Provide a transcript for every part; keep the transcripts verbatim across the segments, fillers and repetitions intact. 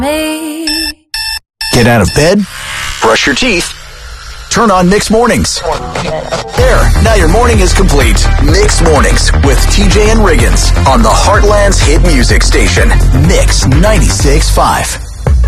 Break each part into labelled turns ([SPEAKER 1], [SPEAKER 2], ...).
[SPEAKER 1] Me.
[SPEAKER 2] Get out of bed, brush your teeth, turn on Mix Mornings. There, now your morning is complete. Mix Mornings with T J and Riggins on the Heartland's hit music station, Mix ninety-six point five.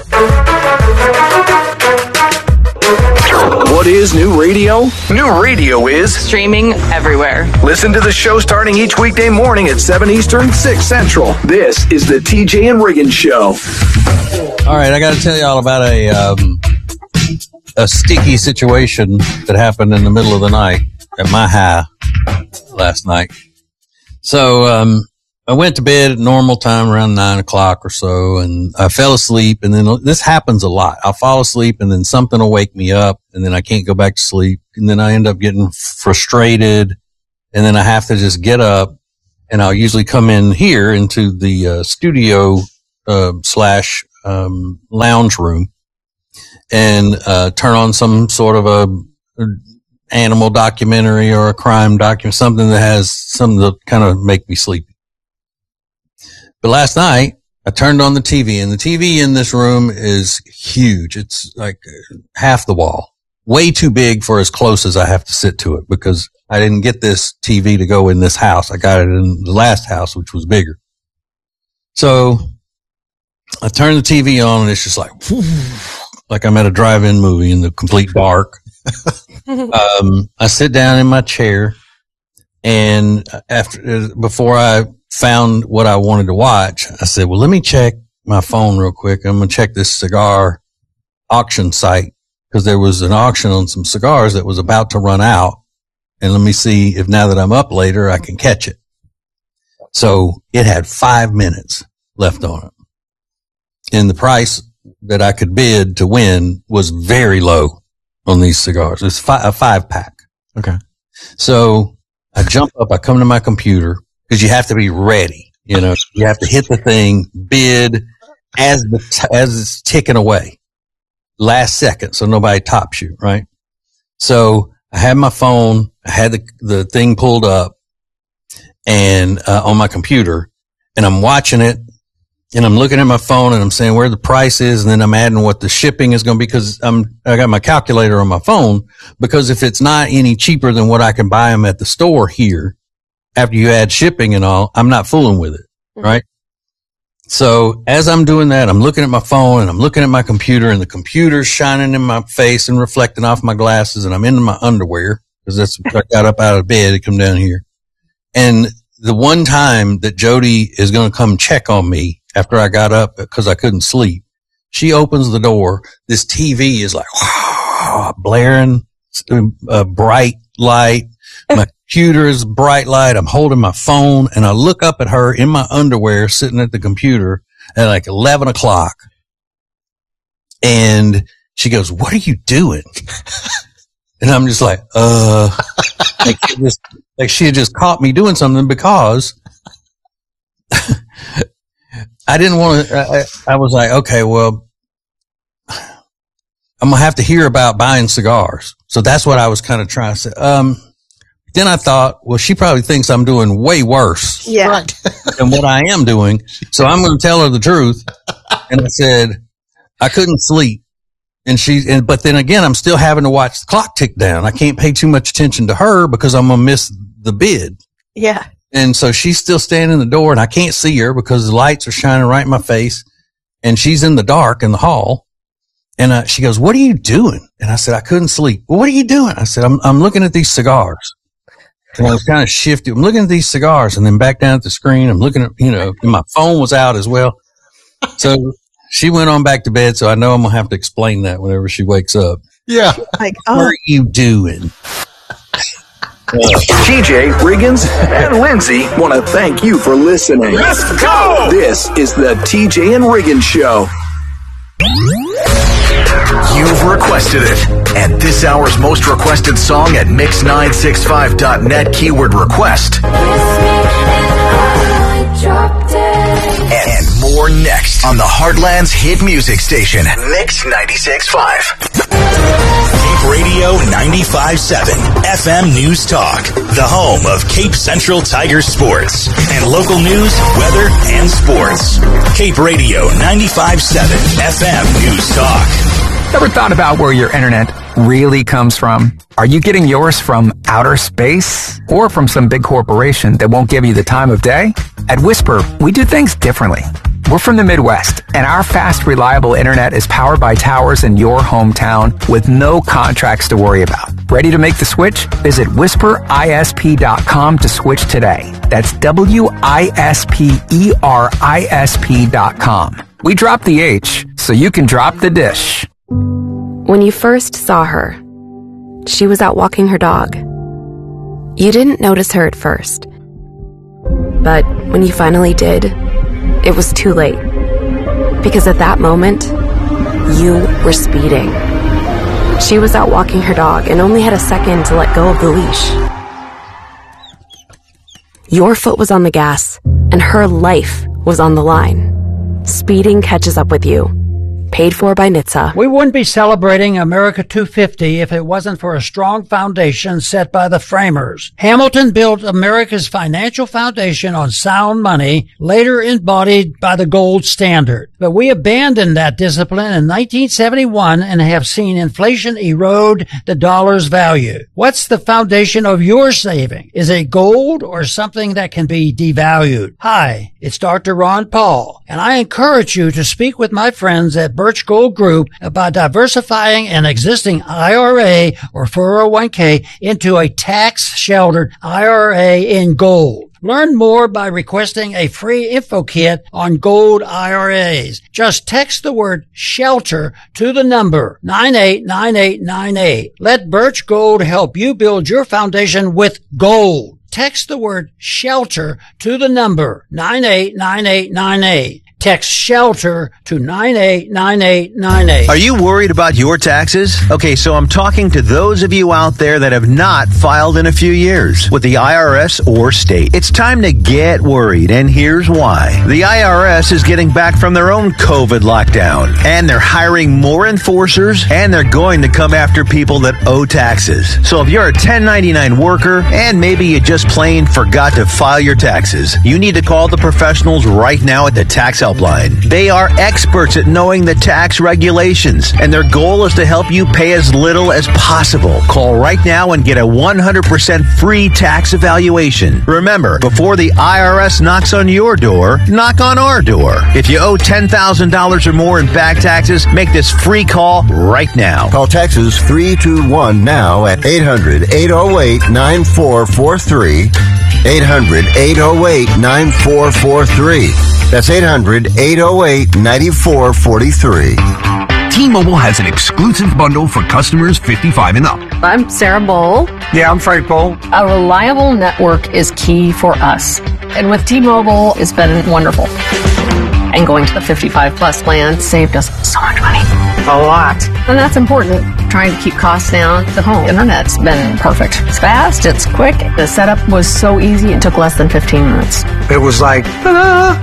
[SPEAKER 2] What is new radio? New radio is
[SPEAKER 3] streaming everywhere.
[SPEAKER 2] Listen to the show starting each weekday morning at seven Eastern, six Central. This is the T J and Riggins Show.
[SPEAKER 4] All right, I got to tell you all about a um, a sticky situation that happened in the middle of the night at my high last night. So um, I went to bed at normal time around nine o'clock or so, and I fell asleep. And then this happens a lot. I'll fall asleep, and then something will wake me up, and then I can't go back to sleep. And then I end up getting frustrated, and then I have to just get up, and I'll usually come in here into the uh, studio uh, slash um, lounge room and uh, turn on some sort of a, a animal documentary or a crime document, something that has something to kind of make me sleepy. But last night, I turned on the T V, and the T V in this room is huge. It's like half the wall. Way too big for as close as I have to sit to it, because I didn't get this T V to go in this house. I got it in the last house, which was bigger. So I turned the T V on, and it's just like, whoo, like I'm at a drive-in movie in the complete dark. um, I sit down in my chair, and after, before I found what I wanted to watch, I said, well, let me check my phone real quick. I'm going to check this cigar auction site, because there was an auction on some cigars that was about to run out. And let me see if now that I'm up later, I can catch it. So it had five minutes left on it. And the price that I could bid to win was very low on these cigars. It's fi- a five pack.
[SPEAKER 5] Okay.
[SPEAKER 4] So I jump up, I come to my computer, because you have to be ready. You know, you have to hit the thing, bid as the, as it's ticking away. Last second, so nobody tops you, right? So I had my phone, I had the, the thing pulled up and, uh, on my computer, and I'm watching it, and I'm looking at my phone, and I'm saying where the price is, and then I'm adding what the shipping is going to be, because I'm, I got my calculator on my phone, because if it's not any cheaper than what I can buy them at the store here, after you add shipping and all, I'm not fooling with it, right? So as I'm doing that, I'm looking at my phone, and I'm looking at my computer, and the computer's shining in my face and reflecting off my glasses, and I'm in my underwear, because that's, I got up out of bed to come down here. And the one time that Jody is going to come check on me after I got up because I couldn't sleep, she opens the door. This T V is like, wow, blaring, a bright light. My computer is bright light. I'm holding my phone, and I look up at her in my underwear sitting at the computer at like eleven o'clock. And she goes, what are you doing? And I'm just like, uh, like, she just, like she had just caught me doing something, because I didn't want to, I, I was like, okay, well, I'm going to have to hear about buying cigars. So that's what I was kind of trying to say. Um, Then I thought, well, she probably thinks I'm doing way worse
[SPEAKER 6] yeah. right.
[SPEAKER 4] than what I am doing. So I'm going to tell her the truth. And I said, I couldn't sleep. And she, and, but then again, I'm still having to watch the clock tick down. I can't pay too much attention to her, because I'm going to miss the bid.
[SPEAKER 6] Yeah.
[SPEAKER 4] And so she's still standing in the door, and I can't see her because the lights are shining right in my face, and she's in the dark in the hall. And uh, she goes, what are you doing? And I said, I couldn't sleep. Well, what are you doing? I said, I'm, I'm looking at these cigars. And I was kind of shifty. I'm looking at these cigars, and then back down at the screen, I'm looking at, you know, and my phone was out as well. So she went on back to bed. So I know I'm going to have to explain that whenever she wakes up.
[SPEAKER 5] Yeah.
[SPEAKER 6] Like, oh.
[SPEAKER 4] What are you doing?
[SPEAKER 2] T J, Riggins, and Lindsay want to thank you for listening. Let's go! This is the T J and Riggins Show. You've requested it. And this hour's most requested song at mix nine six five dot net, keyword request. And more more next on the Heartland's hit music station, Mix ninety-six point five. Cape Radio ninety-five point seven, F M News Talk, the home of Cape Central Tigers sports and local news, weather, and sports. Cape Radio ninety-five point seven, F M News Talk.
[SPEAKER 1] Ever thought about where your internet really comes from? Are you getting yours from outer space or from some big corporation that won't give you the time of day? At Whisper, we do things differently. We're from the Midwest, and our fast, reliable internet is powered by towers in your hometown with no contracts to worry about. Ready to make the switch? Visit whisper I S P dot com to switch today. That's W I S P E R I S P dot com. We dropped the H so you can drop the dish.
[SPEAKER 3] When you first saw her, she was out walking her dog. You didn't notice her at first. But when you finally did, it was too late. Because at that moment, you were speeding. She was out walking her dog and only had a second to let go of the leash. Your foot was on the gas, and her life was on the line. Speeding catches up with you. Paid for by N H T S A.
[SPEAKER 5] We wouldn't be celebrating America two fifty if it wasn't for a strong foundation set by the framers. Hamilton built America's financial foundation on sound money, later embodied by the gold standard. But we abandoned that discipline in nineteen seventy-one and have seen inflation erode the dollar's value. What's the foundation of your saving? Is it gold or something that can be devalued? Hi, it's Doctor Ron Paul, and I encourage you to speak with my friends at Birch Gold Group about diversifying an existing I R A or four oh one k into a tax-sheltered I R A in gold. Learn more by requesting a free info kit on gold I R As. Just text the word SHELTER to the number nine eight nine eight nine eight. Let Birch Gold help you build your foundation with gold. Text the word SHELTER to the number nine eight nine eight nine eight. Text SHELTER to nine eight nine eight nine eight.
[SPEAKER 6] Are you worried about your taxes? Okay, so I'm talking to those of you out there that have not filed in a few years with the I R S or state. It's time to get worried, and here's why. The I R S is getting back from their own COVID lockdown, and they're hiring more enforcers, and they're going to come after people that owe taxes. So if you're a ten ninety-nine worker, and maybe you just plain forgot to file your taxes, you need to call the professionals right now at the Tax Help Line. They are experts at knowing the tax regulations, and their goal is to help you pay as little as possible. Call right now and get a one hundred percent free tax evaluation. Remember, before the I R S knocks on your door, knock on our door. If you owe ten thousand dollars or more in back taxes, make this free call right now.
[SPEAKER 7] Call Texas three two one now at eight hundred eight oh eight nine four four three. eight hundred eight oh eight nine four four three. That's eight hundred eight oh eight nine four four three.
[SPEAKER 8] T-Mobile has an exclusive bundle for customers fifty-five and up.
[SPEAKER 9] I'm Sarah Bowl.
[SPEAKER 10] Yeah, I'm Frank Bowl.
[SPEAKER 9] A reliable network is key for us. And with T-Mobile, it's been wonderful. And going to the fifty-five plus plan saved us so much money.
[SPEAKER 10] A lot.
[SPEAKER 9] And that's important. Trying to keep costs down. The home internet's been perfect. It's fast, it's quick. The setup was so easy, it took less than fifteen minutes.
[SPEAKER 10] It was like, ta-da!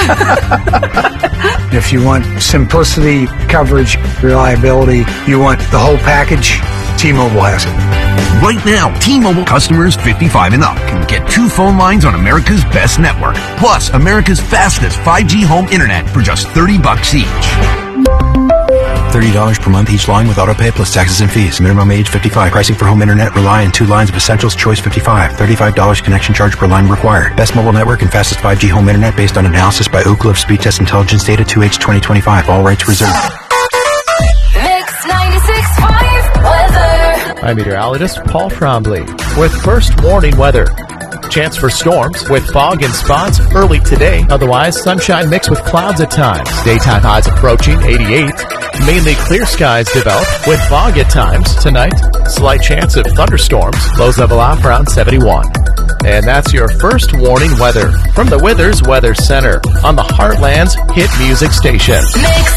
[SPEAKER 10] If you want simplicity, coverage, reliability, you want the whole package, T-Mobile has it.
[SPEAKER 8] Right now, T-Mobile customers fifty-five and up can get two phone lines on America's best network, plus America's fastest five G home internet for just thirty bucks each.
[SPEAKER 11] thirty dollars per month each line with autopay plus taxes and fees. Minimum age fifty-five. Pricing for home internet rely on two lines of Essentials Choice fifty-five. thirty-five dollars connection charge per line required. Best mobile network and fastest five G home internet based on analysis by Oak Cliff Speed Test Intelligence Data two H twenty twenty-five. All rights reserved.
[SPEAKER 12] Mix ninety-six point five weather.
[SPEAKER 13] I'm meteorologist Paul Trombley with first warning weather. Chance for storms with fog in spots early today. Otherwise, sunshine mixed with clouds at times. Daytime highs approaching eighty-eight. Mainly clear skies develop with fog at times. Tonight, slight chance of thunderstorms. Lows level off around seventy-one. And that's your first warning weather from the Withers Weather Center on the Heartland's hit music station. Mix